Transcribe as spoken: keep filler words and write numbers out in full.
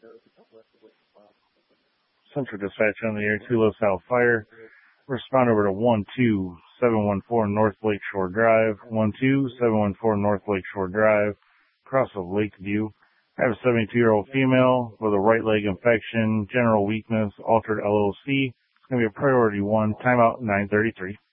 Central Dispatch on the air, two LaSalle Fire. Respond over to one two seven one four North Lakeshore Drive, one two seven one four North Lakeshore Drive, across of Lakeview. I have a seventy-two-year-old female with a right leg infection, general weakness, altered L O C. It's going to be a priority one, timeout nine thirty-three.